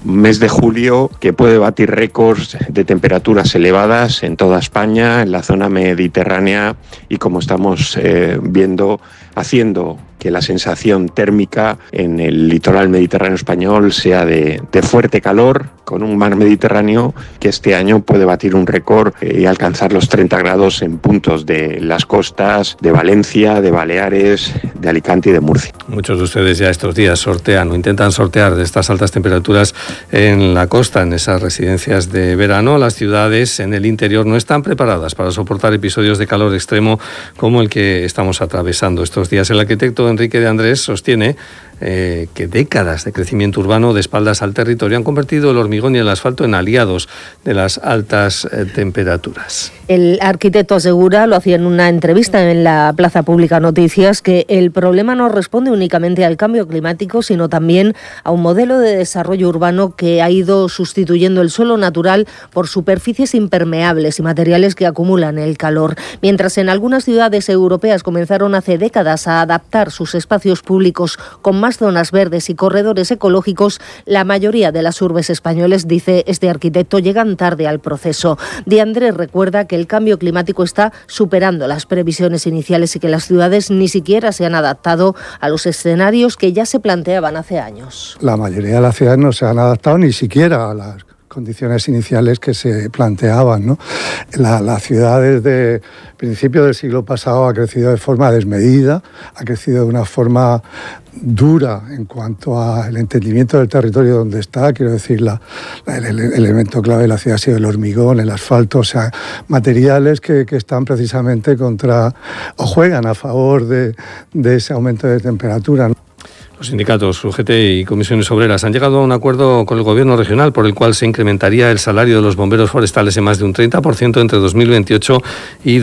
mes de julio que puede batir récords de temperaturas elevadas en toda España, en la zona mediterránea y, como estamos viendo, haciendo que la sensación térmica en el litoral mediterráneo español sea de fuerte calor, con un mar Mediterráneo que este año puede batir un récord y alcanzar los 30 grados en puntos de las costas de Valencia, de Baleares, de Alicante y de Murcia. Muchos de ustedes ya estos días sortean o intentan sortear de estas altas temperaturas en la costa, en esas residencias de verano. Las ciudades en el interior no están preparadas para soportar episodios de calor extremo como el que estamos atravesando estos días. El arquitecto Enrique de Andrés sostiene que décadas de crecimiento urbano de espaldas al territorio han convertido el hormigón y el asfalto en aliados de las altas temperaturas. El arquitecto asegura, lo hacía en una entrevista en la Plaza Pública Noticias, que el problema no responde únicamente al cambio climático, sino también a un modelo de desarrollo urbano que ha ido sustituyendo el suelo natural por superficies impermeables y materiales que acumulan el calor. Mientras en algunas ciudades europeas comenzaron hace décadas a adaptar sus espacios públicos con más zonas verdes y corredores ecológicos, la mayoría de las urbes españoles, dice este arquitecto, llegan tarde al proceso. De Andrés recuerda que el cambio climático está superando las previsiones iniciales y que las ciudades ni siquiera se han adaptado a los escenarios que ya se planteaban hace años. La mayoría de las ciudades no se han adaptado ni siquiera a las condiciones iniciales que se planteaban, ¿no? La ciudad desde principios del siglo pasado ha crecido de forma desmedida, ha crecido de una forma dura en cuanto al entendimiento del territorio donde está. Quiero decir, el elemento clave de la ciudad ha sido el hormigón, el asfalto, o sea, materiales que están precisamente contra o juegan a favor de ese aumento de temperatura, ¿no? Los sindicatos UGT y comisiones obreras han llegado a un acuerdo con el gobierno regional por el cual se incrementaría el salario de los bomberos forestales en más de un 30% entre 2028 y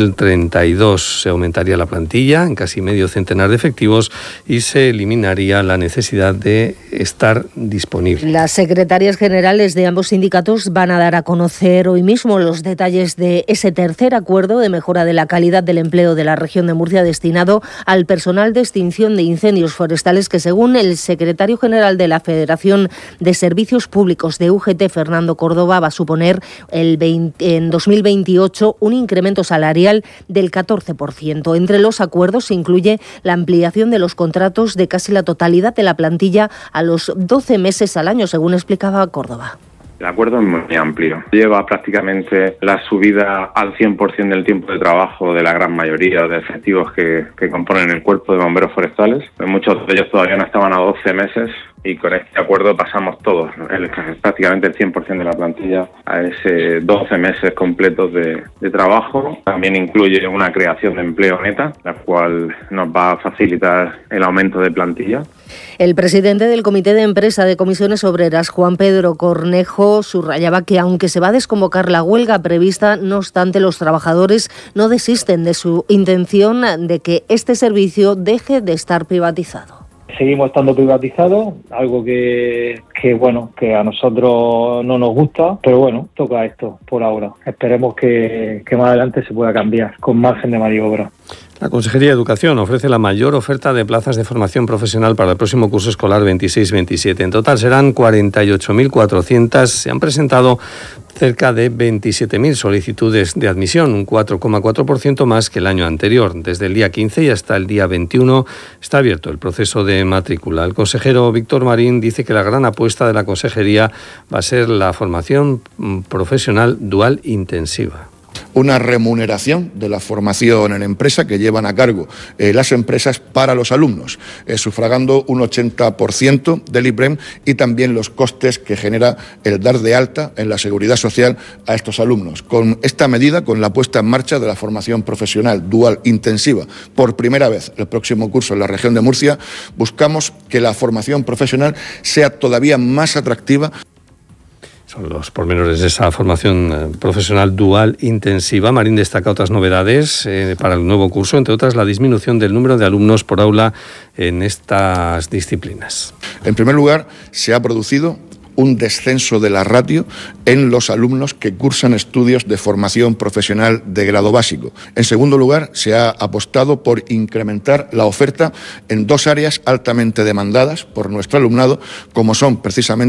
2032. Se aumentaría la plantilla en casi medio centenar de efectivos y se eliminaría la necesidad de estar disponible. Las secretarias generales de ambos sindicatos van a dar a conocer hoy mismo los detalles de ese tercer acuerdo de mejora de la calidad del empleo de la región de Murcia destinado al personal de extinción de incendios forestales, que según el secretario general de la Federación de Servicios Públicos de UGT, Fernando Córdoba, va a suponer en 2028 un incremento salarial del 14%. Entre los acuerdos se incluye la ampliación de los contratos de casi la totalidad de la plantilla a los 12 meses al año, según explicaba Córdoba. El acuerdo es muy amplio. Lleva prácticamente la subida al 100% del tiempo de trabajo de la gran mayoría de efectivos que componen el cuerpo de bomberos forestales. Muchos de ellos todavía no estaban a 12 meses y con este acuerdo pasamos todos, prácticamente el 100% de la plantilla, a ese 12 meses completos de trabajo. También incluye una creación de empleo neta, la cual nos va a facilitar el aumento de plantilla. El presidente del Comité de Empresa de Comisiones Obreras, Juan Pedro Cornejo, subrayaba que aunque se va a desconvocar la huelga prevista, no obstante, los trabajadores no desisten de su intención de que este servicio deje de estar privatizado. Seguimos estando privatizados, algo que a nosotros no nos gusta, pero bueno, toca esto por ahora. Esperemos que más adelante se pueda cambiar con margen de maniobra. La Consejería de Educación ofrece la mayor oferta de plazas de formación profesional para el próximo curso escolar 26-27. En total serán 48.400. Se han presentado cerca de 27.000 solicitudes de admisión, un 4,4% más que el año anterior. Desde el día 15 y hasta el día 21 está abierto el proceso de matrícula. El consejero Víctor Marín dice que la gran apuesta de la Consejería va a ser la formación profesional dual intensiva. Una remuneración de la formación en empresa que llevan a cargo las empresas para los alumnos, sufragando un 80% del IPREM y también los costes que genera el dar de alta en la seguridad social a estos alumnos. Con esta medida, con la puesta en marcha de la formación profesional dual intensiva, por primera vez el próximo curso en la región de Murcia, buscamos que la formación profesional sea todavía más atractiva. Son los pormenores de esa formación profesional dual intensiva. Marín destaca otras novedades para el nuevo curso, entre otras la disminución del número de alumnos por aula en estas disciplinas. En primer lugar, se ha producido un descenso de la ratio en los alumnos que cursan estudios de formación profesional de grado básico. En segundo lugar, se ha apostado por incrementar la oferta en dos áreas altamente demandadas por nuestro alumnado, como son precisamente